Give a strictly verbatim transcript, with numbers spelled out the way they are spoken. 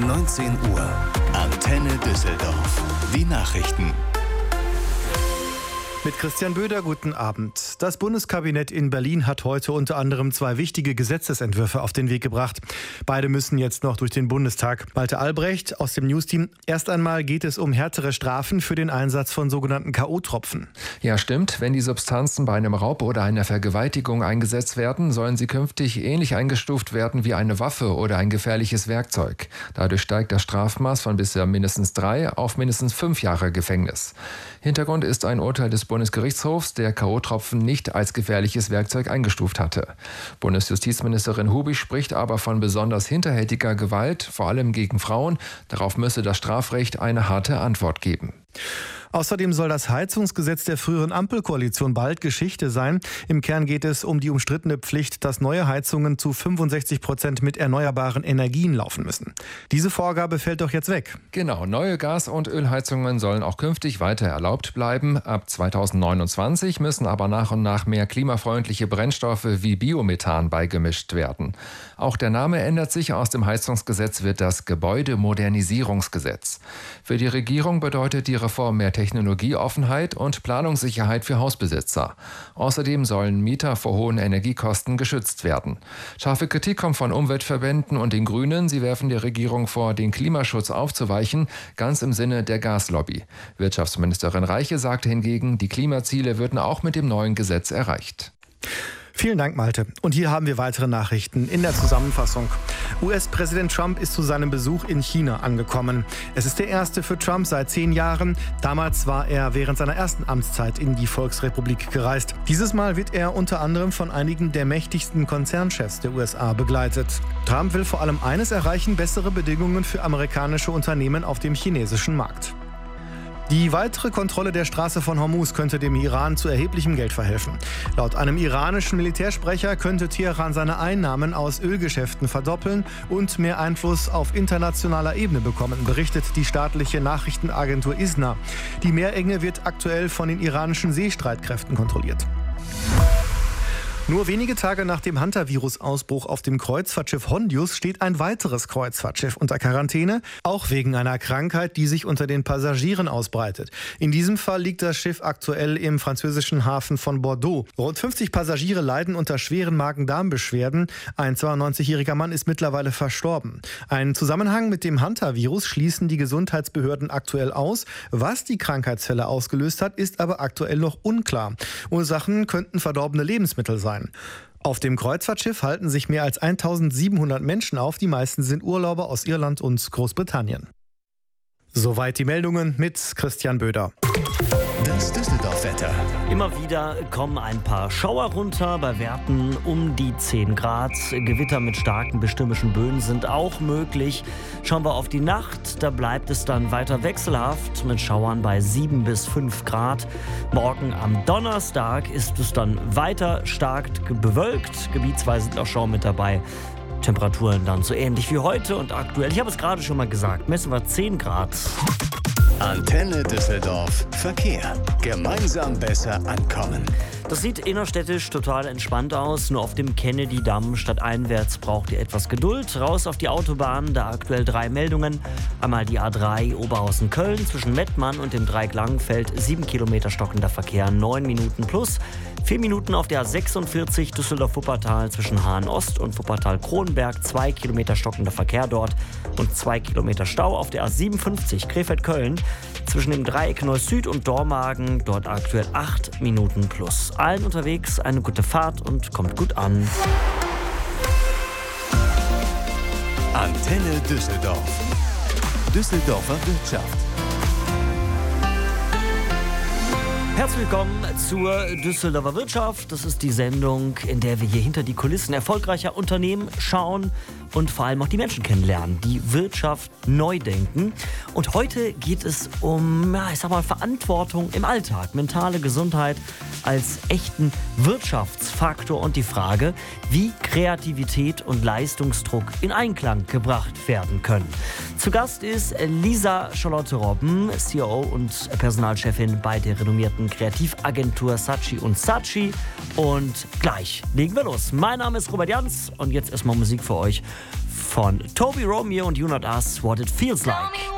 neunzehn Uhr. Antenne Düsseldorf. Die Nachrichten. Mit Christian Böder, guten Abend. Das Bundeskabinett in Berlin hat heute unter anderem zwei wichtige Gesetzesentwürfe auf den Weg gebracht. Beide müssen jetzt noch durch den Bundestag. Malte Albrecht aus dem Newsteam. Erst einmal geht es um härtere Strafen für den Einsatz von sogenannten K O-Tropfen. Ja, stimmt. Wenn die Substanzen bei einem Raub oder einer Vergewaltigung eingesetzt werden, sollen sie künftig ähnlich eingestuft werden wie eine Waffe oder ein gefährliches Werkzeug. Dadurch steigt das Strafmaß von bisher mindestens drei auf mindestens fünf Jahre Gefängnis. Hintergrund ist ein Urteil des Bundesgerichtshofs, der K O-Tropfen nicht als gefährliches Werkzeug eingestuft hatte. Bundesjustizministerin Hubig spricht aber von besonders hinterhältiger Gewalt, vor allem gegen Frauen. Darauf müsse das Strafrecht eine harte Antwort geben. Außerdem soll das Heizungsgesetz der früheren Ampelkoalition bald Geschichte sein. Im Kern geht es um die umstrittene Pflicht, dass neue Heizungen zu fünfundsechzig Prozent mit erneuerbaren Energien laufen müssen. Diese Vorgabe fällt doch jetzt weg. Genau, neue Gas- und Ölheizungen sollen auch künftig weiter erlaubt bleiben. Ab zweitausendneunundzwanzig müssen aber nach und nach mehr klimafreundliche Brennstoffe wie Biomethan beigemischt werden. Auch der Name ändert sich. Aus dem Heizungsgesetz wird das Gebäudemodernisierungsgesetz. Für die Regierung bedeutet die Reform mehr Technologieoffenheit und Planungssicherheit für Hausbesitzer. Außerdem sollen Mieter vor hohen Energiekosten geschützt werden. Scharfe Kritik kommt von Umweltverbänden und den Grünen. Sie werfen der Regierung vor, den Klimaschutz aufzuweichen, ganz im Sinne der Gaslobby. Wirtschaftsministerin Reiche sagte hingegen, die Klimaziele würden auch mit dem neuen Gesetz erreicht. Vielen Dank, Malte. Und hier haben wir weitere Nachrichten in der Zusammenfassung. U S-Präsident Trump ist zu seinem Besuch in China angekommen. Es ist der erste für Trump seit zehn Jahren. Damals war er während seiner ersten Amtszeit in die Volksrepublik gereist. Dieses Mal wird er unter anderem von einigen der mächtigsten Konzernchefs der U S A begleitet. Trump will vor allem eines erreichen: bessere Bedingungen für amerikanische Unternehmen auf dem chinesischen Markt. Die weitere Kontrolle der Straße von Hormuz könnte dem Iran zu erheblichem Geld verhelfen. Laut einem iranischen Militärsprecher könnte Teheran seine Einnahmen aus Ölgeschäften verdoppeln und mehr Einfluss auf internationaler Ebene bekommen, berichtet die staatliche Nachrichtenagentur I S N A. Die Meerenge wird aktuell von den iranischen Seestreitkräften kontrolliert. Nur wenige Tage nach dem Hantavirus-Ausbruch auf dem Kreuzfahrtschiff Hondius steht ein weiteres Kreuzfahrtschiff unter Quarantäne, auch wegen einer Krankheit, die sich unter den Passagieren ausbreitet. In diesem Fall liegt das Schiff aktuell im französischen Hafen von Bordeaux. Rund fünfzig Passagiere leiden unter schweren Magen-Darm-Beschwerden. Ein zweiundneunzigjähriger Mann ist mittlerweile verstorben. Einen Zusammenhang mit dem Hantavirus schließen die Gesundheitsbehörden aktuell aus. Was die Krankheitsfälle ausgelöst hat, ist aber aktuell noch unklar. Ursachen könnten verdorbene Lebensmittel sein. Auf dem Kreuzfahrtschiff halten sich mehr als eintausendsiebenhundert Menschen auf. Die meisten sind Urlauber aus Irland und Großbritannien. Soweit die Meldungen mit Christian Böder. Das Düsseldorf-Wetter. Immer wieder kommen ein paar Schauer runter, bei Werten um die zehn Grad. Gewitter mit starken bestürmischen Böen sind auch möglich. Schauen wir auf die Nacht, da bleibt es dann weiter wechselhaft mit Schauern bei sieben bis fünf Grad. Morgen am Donnerstag ist es dann weiter stark bewölkt. Gebietsweise sind auch Schauer mit dabei. Temperaturen dann so ähnlich wie heute und aktuell. Ich habe es gerade schon mal gesagt, messen wir zehn Grad. Antenne Düsseldorf. Verkehr. Gemeinsam besser ankommen. Das sieht innerstädtisch total entspannt aus. Nur auf dem Kennedy-Damm stadteinwärts braucht ihr etwas Geduld. Raus auf die Autobahn, da aktuell drei Meldungen. Einmal die A drei Oberhausen-Köln zwischen Mettmann und dem Dreieck Langenfeld. Sieben Kilometer stockender Verkehr, neun Minuten plus. Vier Minuten auf der A sechsundvierzig Düsseldorf-Wuppertal zwischen Hahn-Ost und Wuppertal-Kronberg. Zwei Kilometer stockender Verkehr dort und zwei Kilometer Stau auf der A siebenundfünfzig Krefeld-Köln zwischen dem Dreieck Neuss-Süd und Dormagen. Dort aktuell acht Minuten plus. Allen unterwegs eine gute Fahrt und kommt gut an. Antenne Düsseldorf. Düsseldorfer Wirtschaft. Herzlich willkommen zur Düsseldorfer Wirtschaft. Das ist die Sendung, in der wir hier hinter die Kulissen erfolgreicher Unternehmen schauen und vor allem auch die Menschen kennenlernen, die Wirtschaft neu denken. Und heute geht es um, ja, ich sag mal, Verantwortung im Alltag, mentale Gesundheit als echten Wirtschaftsfaktor und die Frage, wie Kreativität und Leistungsdruck in Einklang gebracht werden können. Zu Gast ist Lisa Charlotte Robben, C E O und Personalchefin bei der renommierten Kreativagentur Saatchi und Saatchi. Und gleich legen wir los. Mein Name ist Robert Jans und jetzt erstmal Musik für euch von Toby Romeo und You Not Us, What It Feels Like.